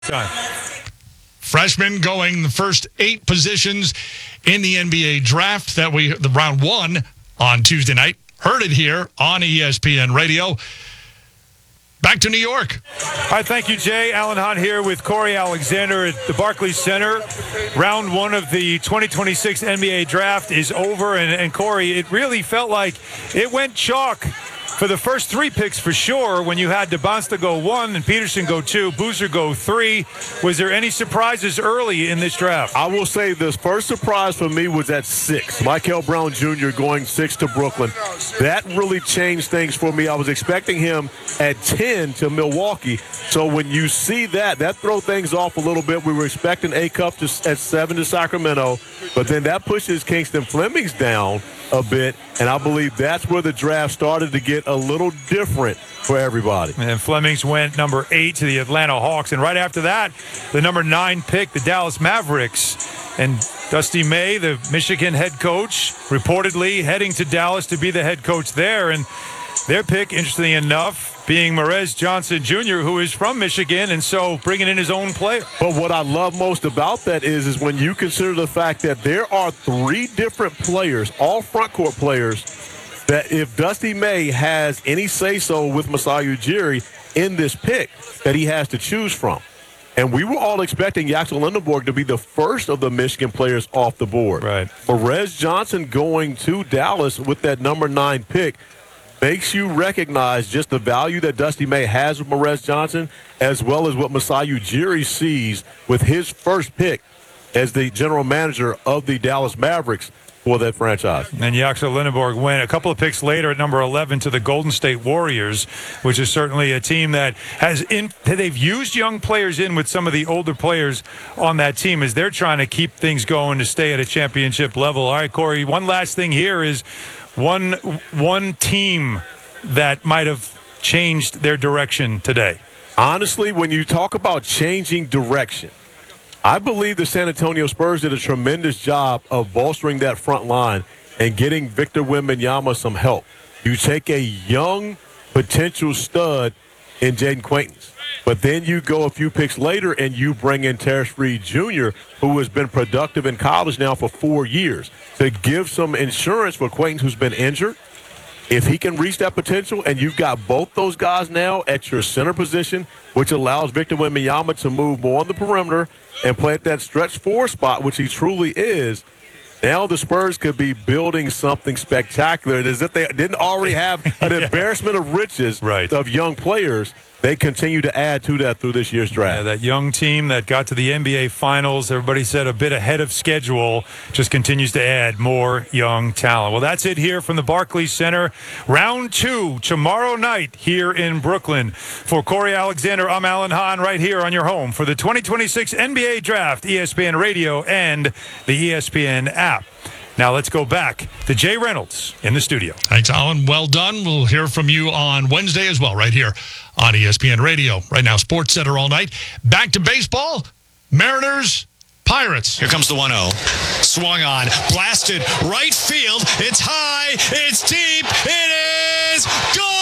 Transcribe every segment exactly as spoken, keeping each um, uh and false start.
Time. Freshmen going the first eight positions in the N B A draft that we the round one on Tuesday night. Heard it here on E S P N Radio. Back to New York. All right, thank you, Jay. Alan Hahn here with Corey Alexander at the Barclays Center. Round one of the twenty twenty-six N B A draft is over, and, and Corey, it really felt like it went chalk for the first three picks for sure when you had DeBonsta go one and Peterson go two, Boozer go three. Was there any surprises early in this draft? I will say this first surprise for me was at six. Michael Brown Junior going six to Brooklyn. That really changed things for me. I was expecting him at ten to Milwaukee. So when you see that, that throw things off a little bit. We were expecting A-Cup to, at seven to Sacramento, but then that pushes Kingston Flemings down a bit, and I believe that's where the draft started to get a little different for everybody. And Flemings went number eight to the Atlanta Hawks, and right after that, the number nine pick, the Dallas Mavericks. And Dusty May, the Michigan head coach, reportedly heading to Dallas to be the head coach there. And their pick, interestingly enough, being Morez Johnson Junior, who is from Michigan, and so bringing in his own player. But what I love most about that is, is when you consider the fact that there are three different players, all front court players, that if Dusty May has any say-so with Masai Ujiri in this pick, that he has to choose from. And we were all expecting Yaxel Lindenborg to be the first of the Michigan players off the board. Right. Morez Johnson going to Dallas with that number nine pick makes you recognize just the value that Dusty May has with Morez Johnson, as well as what Masai Ujiri sees with his first pick as the general manager of the Dallas Mavericks for that franchise. And Yaxel Lindenborg went a couple of picks later at number eleven to the Golden State Warriors, which is certainly a team that has in they've used young players in with some of the older players on that team as they're trying to keep things going to stay at a championship level. All right, Corey, one last thing here is one one team that might have changed their direction today. Honestly, when you talk about changing direction, I believe the San Antonio Spurs did a tremendous job of bolstering that front line and getting Victor Wembanyama some help. You take a young potential stud in Jaden Quaintance, but then you go a few picks later and you bring in Terrence Reed Junior, who has been productive in college now for four years, to give some insurance for Quaintance, who's been injured. If he can reach that potential, and you've got both those guys now at your center position, which allows Victor Wembanyama to move more on the perimeter and play at that stretch four spot, which he truly is, now the Spurs could be building something spectacular. As if they didn't already have an yeah. embarrassment of riches right. of young players. They continue to add to that through this year's draft. Yeah, that young team that got to the N B A Finals, everybody said a bit ahead of schedule, just continues to add more young talent. Well, that's it here from the Barclays Center. Round two tomorrow night here in Brooklyn. For Corey Alexander, I'm Alan Hahn right here on your home for the twenty twenty-six N B A Draft, E S P N Radio and the E S P N app. Now let's go back to Jay Reynolds in the studio. Thanks, Alan. Well done. We'll hear from you on Wednesday as well, right here on E S P N Radio. Right now, Sports Center all night. Back to baseball. Mariners, Pirates. Here comes the one oh. Swung on. Blasted. Right field. It's high. It's deep. It is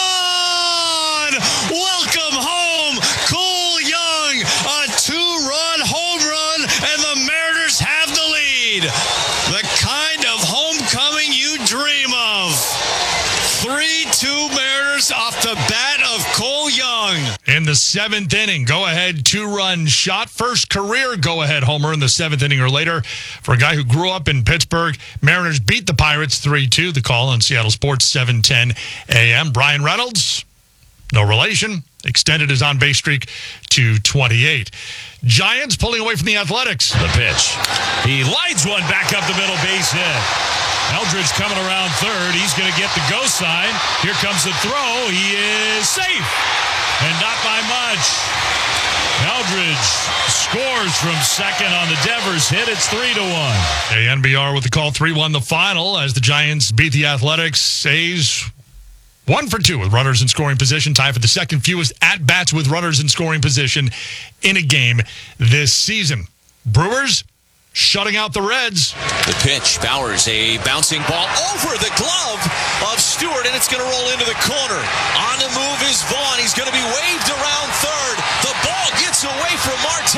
gone. Welcome home, Cole Young. A two-run home run, and the Mariners have the lead. The kind of homecoming you dream of. three two Mariners off the bat of Cole Young. In the seventh inning, go-ahead two-run shot. First career go-ahead homer in the seventh inning or later for a guy who grew up in Pittsburgh. Mariners beat the Pirates three two. The call on Seattle Sports seven ten A M. Brian Reynolds, no relation, extended his on-base streak to twenty-eight. Giants pulling away from the Athletics. The pitch. He lines one back up the middle, base hit. Eldridge coming around third. He's going to get the go sign. Here comes the throw. He is safe. And not by much. Eldridge scores from second on the Devers hit. It's three to one. A N B R with the call, three one the final as the Giants beat the Athletics. A's one for two with runners in scoring position, tied for the second fewest at-bats with runners in scoring position in a game this season. Brewers shutting out the Reds. The pitch, Bowers, a bouncing ball over the glove of Stewart, and it's going to roll into the corner. On the move is Vaughn. He's going to be waved around third. The ball ball gets away from Marte.